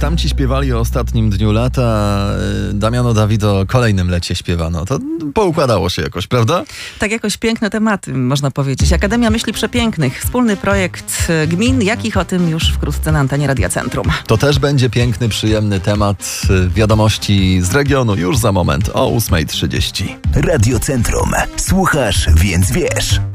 tamci śpiewali o ostatnim dniu lata, Damiano David o kolejnym lecie śpiewano. To poukładało się jakoś, prawda? Tak jakoś piękne tematy, można powiedzieć. Akademia Myśli Przepięknych. Wspólny projekt gmin, jakich o tym już wkrótce na antenie Radia Centrum. To też będzie piękny, przyjemny temat. Wiadomości z regionu już za moment o 8:30. Radio Centrum. Słuchasz, więc wiesz.